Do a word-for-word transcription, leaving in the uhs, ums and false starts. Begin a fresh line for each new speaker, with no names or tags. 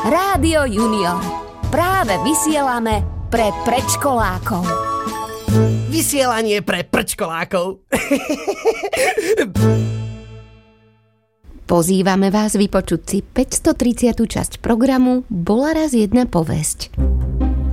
Rádio Junior. Práve vysielame pre predškolákov.
Vysielanie pre predškolákov.
Pozývame vás vypočuť si päťstotridsiatu časť programu Bola raz jedna povesť.